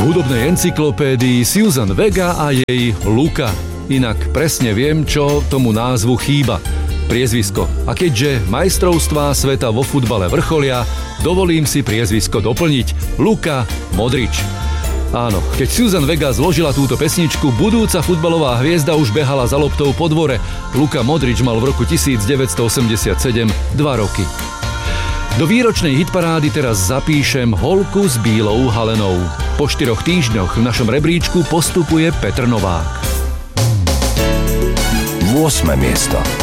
hudobnej encyklopédii Suzanne Vega a jej Luka. Inak presne viem, čo tomu názvu chýba. Priezvisko. A keďže majstrovstvá sveta vo futbale vrcholia, dovolím si priezvisko doplniť. Luka Modrič. Áno, keď Suzanne Vega zložila túto pesničku, budúca futbalová hviezda už behala za loptou po dvore. Luka Modrič mal v roku 1987 2 roky. Do výročnej hitparády teraz zapíšem Holku s bílou halenou. Po 4 týždňoch v našom rebríčku postupuje Petr Novák. 8. miesto.